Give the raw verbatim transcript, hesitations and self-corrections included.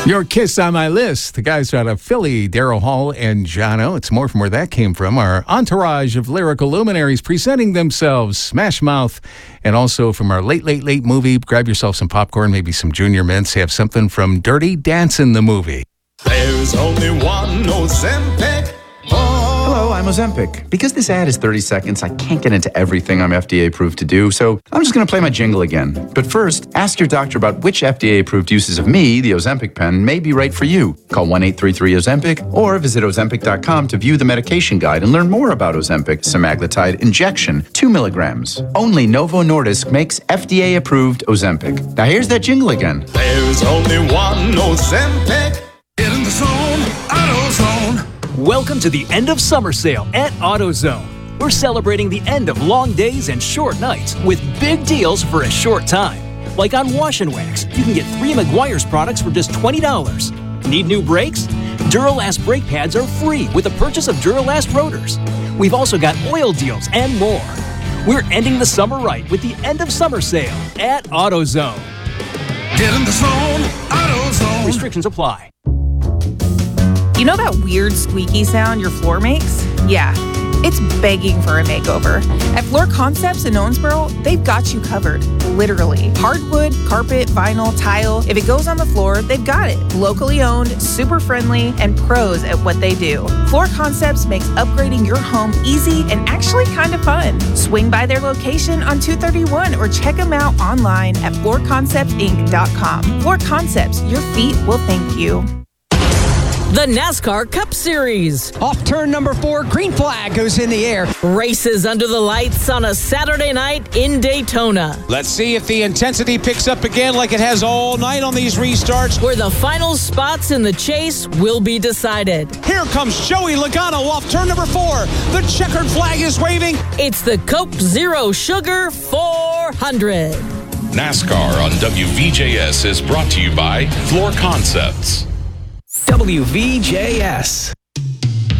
Your Kiss on My List. The guys out of Philly, Daryl Hall and Jono. It's more from where that came from. Our entourage of lyrical luminaries presenting themselves, Smash Mouth, and also from our Late, Late, Late movie. Grab yourself some popcorn, maybe some Junior Mints. Have something from Dirty Dancing, the movie. There's only one Ozempic. Oh. Hello, I'm Ozempic. Because this ad is thirty seconds, I can't get into everything I'm F D A approved to do, so I'm just going to play my jingle again. But first, ask your doctor about which F D A approved uses of me, the Ozempic pen, may be right for you. Call one eight three three Ozempic or visit Ozempic dot com to view the medication guide and learn more about Ozempic semaglutide injection, two milligrams. Only Novo Nordisk makes F D A approved Ozempic. Now here's that jingle again. There's only one Ozempic. Get in the zone, AutoZone. Welcome to the end of summer sale at AutoZone. We're celebrating the end of long days and short nights with big deals for a short time. Like on Wash and Wax, you can get three Meguiar's products for just twenty dollars. Need new brakes? Duralast brake pads are free with the purchase of Duralast rotors. We've also got oil deals and more. We're ending the summer right with the end of summer sale at AutoZone. Get in the zone, AutoZone. Restrictions apply. You know that weird squeaky sound your floor makes? Yeah, it's begging for a makeover. At Floor Concepts in Owensboro, they've got you covered, literally. Hardwood, carpet, vinyl, tile, if it goes on the floor, they've got it. Locally owned, super friendly, and pros at what they do. Floor Concepts makes upgrading your home easy and actually kind of fun. Swing by their location on two thirty-one or check them out online at floor concepts inc dot com. Floor Concepts, your feet will thank you. The NASCAR Cup Series. Off turn number four, green flag goes in the air. Races under the lights on a Saturday night in Daytona. Let's see if the intensity picks up again like it has all night on these restarts. Where the final spots in the chase will be decided. Here comes Joey Logano off turn number four. The checkered flag is waving. It's the Coke Zero Sugar four hundred. NASCAR on W V J S is brought to you by Floor Concepts. W V J S.